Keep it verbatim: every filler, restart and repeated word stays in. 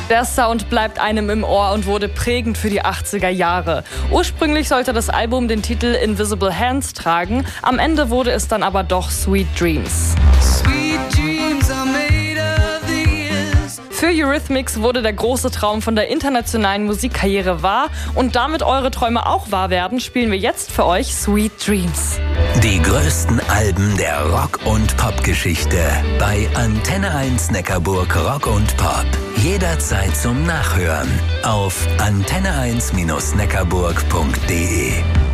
Der Sound bleibt einem im Ohr und wurde prägend für die achtziger Jahre. Ursprünglich sollte das Album den Titel Invisible Hands tragen, am Ende wurde es dann aber doch Sweet Dreams. Sweet dreams are made of these. Für Eurythmics wurde der große Traum von der internationalen Musikkarriere wahr und damit eure Träume auch wahr werden, spielen wir jetzt für euch Sweet Dreams. Die größten Alben der Rock- und Pop-Geschichte bei Antenne eins Neckarburg Rock und Pop. Jederzeit zum Nachhören auf antenne eins Bindestrich neckarburg punkt de.